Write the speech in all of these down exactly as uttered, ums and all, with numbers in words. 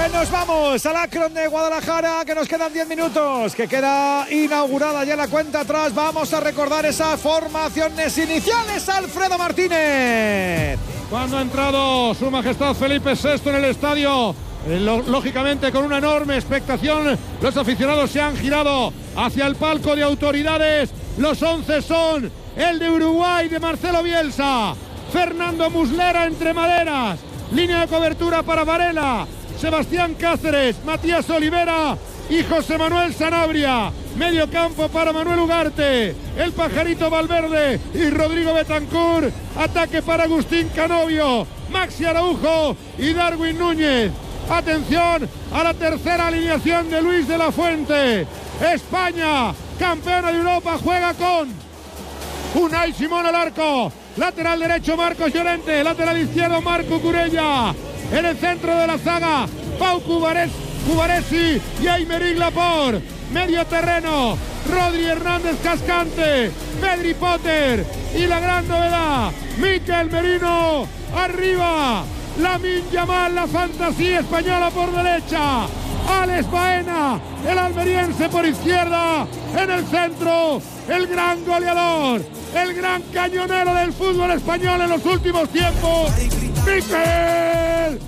Que nos vamos al Akron de Guadalajara, que nos quedan diez minutos, que queda inaugurada ya la cuenta atrás. Vamos a recordar esas formaciones iniciales. Alfredo Martínez. Cuando ha entrado Su Majestad Felipe sexto en el estadio, eh, lo, lógicamente con una enorme expectación, los aficionados se han girado hacia el palco de autoridades. Los once son el de Uruguay, de Marcelo Bielsa, Fernando Muslera entre maderas, línea de cobertura para Varela, Sebastián Cáceres, Matías Olivera y José Manuel Sanabria. Medio campo para Manuel Ugarte, el Pajarito Valverde y Rodrigo Betancur. Ataque para Agustín Canovio, Maxi Araujo y Darwin Núñez. Atención a la tercera alineación de Luis de la Fuente. España, campeona de Europa, juega con Unai Simón al arco. Lateral derecho Marcos Llorente, lateral izquierdo Marco Curella. En el centro de la zaga, Pau Cubaresi y Aymeric Laporte. Medio terreno, Rodri Hernández Cascante, Pedri Potter y la gran novedad, Mikel Merino. Arriba, Lamine Yamal, la fantasía española por derecha. Alex Baena, el almeriense por izquierda. En el centro, el gran goleador, el gran cañonero del fútbol español en los últimos tiempos, Mikel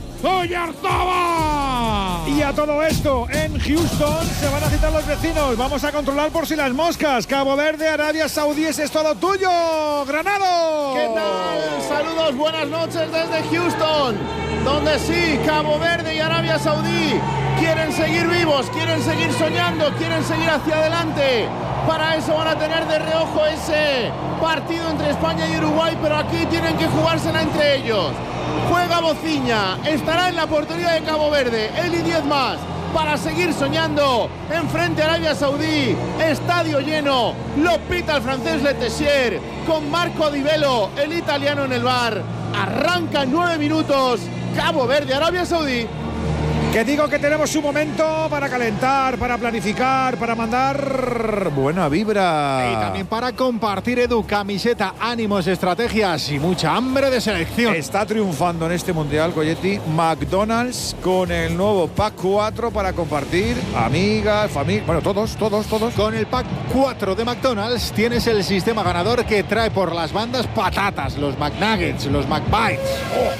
Oyarzabal. Y a todo esto, en Houston se van a citar los vecinos. Vamos a controlar por si las moscas. Cabo Verde, Arabia Saudí, es todo tuyo, Granado. ¿Qué tal? Saludos, buenas noches desde Houston, donde sí, Cabo Verde y Arabia Saudí quieren seguir vivos, quieren seguir soñando, quieren seguir hacia adelante. Para eso van a tener de reojo ese partido entre España y Uruguay, pero aquí tienen que jugársela entre ellos. Juega Bociña, estará en la portería de Cabo Verde, él y diez más, para seguir soñando. Enfrente a Arabia Saudí, estadio lleno, lo pita el francés Letessier, con Marco Di Bello, el italiano en el bar. Arranca en nueve minutos, Cabo Verde, Arabia Saudí. Que digo que tenemos un momento para calentar, para planificar, para mandar buena vibra. Y también para compartir, Edu, camiseta, ánimos, estrategias y mucha hambre de selección. Está triunfando en este Mundial, Coyetti, McDonald's con el nuevo Pack cuatro para compartir, amigas, familia, bueno, todos, todos, todos. Con el Pack cuatro de McDonald's tienes el sistema ganador que trae por las bandas patatas, los McNuggets, los McBites. Oh.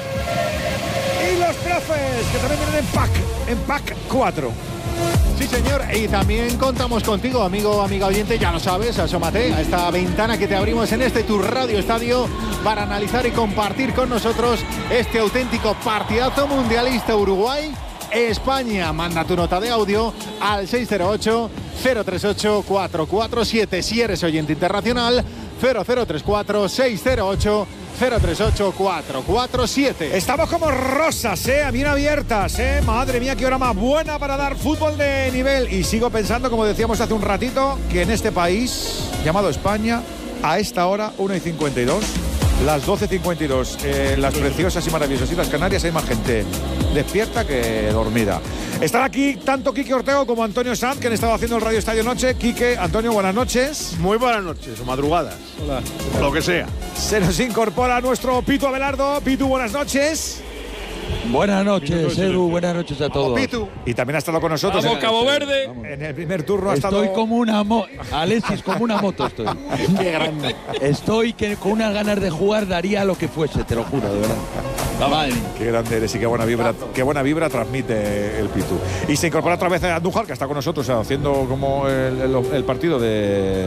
Y los profes, que también vienen en pack, en pack cuatro. Sí, señor, y también contamos contigo, amigo, amiga oyente, ya lo sabes, asómate a esta ventana que te abrimos en este Tu Radio Estadio para analizar y compartir con nosotros este auténtico partidazo mundialista. Uruguay, España. Manda tu nota de audio al seis cero ocho, cero tres ocho, cuatro cuatro siete. Si eres oyente internacional, cero cero tres cuatro, seis cero ocho, cero tres ocho, cuatro cuatro siete. Estamos como rosas, ¿eh? Bien abiertas, ¿eh? Madre mía, qué hora más buena para dar fútbol de nivel. Y sigo pensando, como decíamos hace un ratito, que en este país llamado España, a esta hora, una y cincuenta y dos, las doce y cincuenta y dos, eh, las preciosas y maravillosas Islas Canarias, hay más gente despierta que dormida. Están aquí tanto Quique Ortego como Antonio Sanz, que han estado haciendo el Radio Estadio Noche. Quique, Antonio, buenas noches. Muy buenas noches, o madrugadas. Hola. O lo que sea. Se nos incorpora nuestro Pitu Abelardo. Pitu, buenas noches. Buenas noches, Edu, buenas noches a todos. Pitu. Y también ha estado con nosotros. Vamos, Cabo Verde. En el primer turno ha estoy estado. Estoy como una moto. Alexis, como una moto estoy. Qué grande. Estoy que con unas ganas de jugar daría lo que fuese, te lo juro, de verdad. Madre. Qué grande eres y qué buena vibra, qué buena vibra transmite el Pitu. Y se incorpora otra vez a Andújar, que está con nosotros haciendo como el, el, el partido de,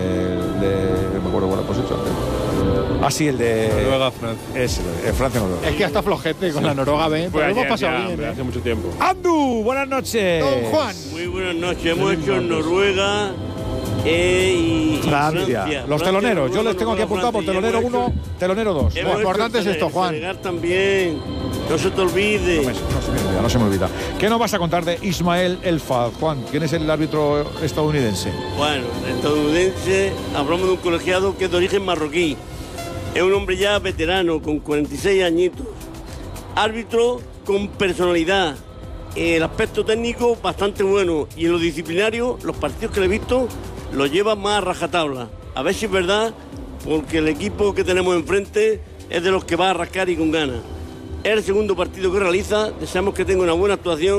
de. No me acuerdo, bueno, pues hecho. Ah, sí, el de. Noruega, Francia. Es el Francia, Noruega. Es que hasta flojete con sí. La Noruega B, pero ayer, hemos pasado ya, bien. ¿eh? Hace mucho tiempo. Andu, buenas noches. Don Juan. Muy buenas noches. Hemos hecho en Noruega eh, y, Francia. y Francia. Los Francia, teloneros. Noruega, Yo les tengo aquí apuntado por telonero uno, telonero dos. Lo importante es esto, Juan. Senegal también. No se te olvide. No, me, no se me olvida, no se me olvida. ¿Qué nos vas a contar de Ismael El Fahd, Juan? ¿Quién es el árbitro estadounidense? Bueno, estadounidense, hablamos de un colegiado que es de origen marroquí. Es un hombre ya veterano, con cuarenta y seis añitos. Árbitro con personalidad. El aspecto técnico bastante bueno. Y en lo disciplinario, los partidos que le he visto, los lleva más a rajatabla. A ver si es verdad, porque el equipo que tenemos enfrente es de los que va a rascar y con ganas. Es el segundo partido que realiza. Deseamos que tenga una buena actuación.